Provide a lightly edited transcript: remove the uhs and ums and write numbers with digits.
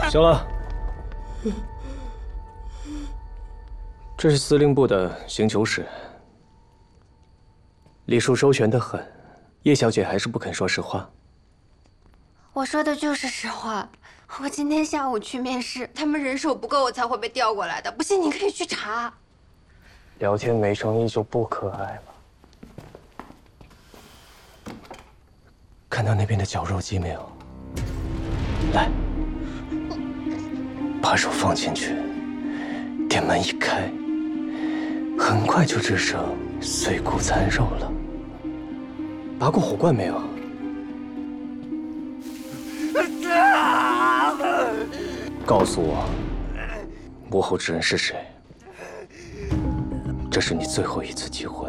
行了，这是司令部的刑求室，礼数周全得很。叶小姐还是不肯说实话。 我说的就是实话。我今天下午去面试，他们人手不够，我才会被调过来的。不信你可以去查。 聊天没诚意就不可爱了。看到那边的绞肉机没有？来，把手放进去，店门一开，很快就只剩碎骨残肉了。拔过火罐没有？告诉我，幕后之人是谁？这是你最后一次机会。